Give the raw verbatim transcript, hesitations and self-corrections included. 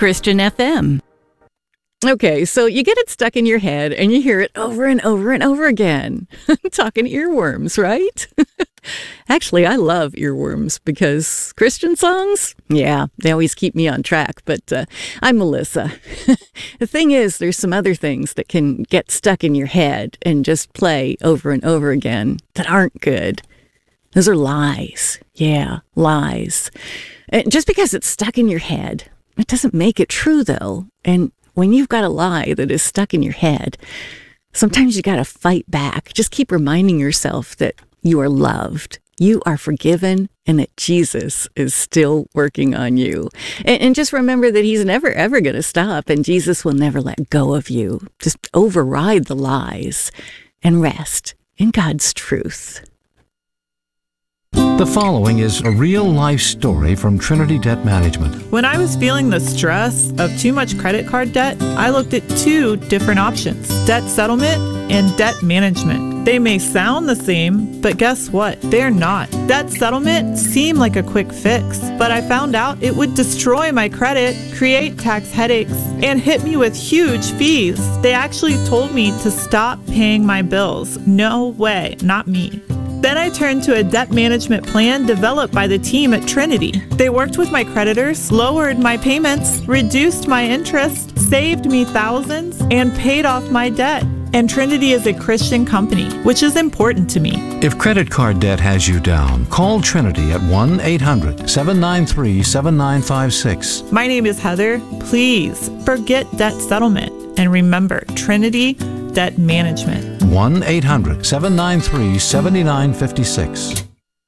Christian F M. Okay, so you get it stuck in your head and you hear it over and over and over again. Talking earworms, right? Actually, I love earworms because Christian songs, yeah, they always keep me on track. But uh, I'm Melissa. The thing is, there's some other things that can get stuck in your head and just play over and over again that aren't good. Those are lies. Yeah, lies. And just because it's stuck in your head, it doesn't make it true, though. And when you've got a lie that is stuck in your head, sometimes you got to fight back. Just keep reminding yourself that you are loved, you are forgiven, and that Jesus is still working on you. And, and just remember that he's never, ever going to stop, and Jesus will never let go of you. Just override the lies and rest in God's truth. The following is a real-life story from Trinity Debt Management. When I was feeling the stress of too much credit card debt, I looked at two different options: debt settlement and debt management. They may sound the same, but guess what? They're not. Debt settlement seemed like a quick fix, but I found out it would destroy my credit, create tax headaches, and hit me with huge fees. They actually told me to stop paying my bills. No way, not me. Then I turned to a debt management plan developed by the team at Trinity. They worked with my creditors, lowered my payments, reduced my interest, saved me thousands, and paid off my debt. And Trinity is a Christian company, which is important to me. If credit card debt has you down, call Trinity at one eight hundred seven nine three seven nine five six. My name is Heather. Please forget debt settlement and remember Trinity Debt Management. one eight hundred seven nine three seven nine five six.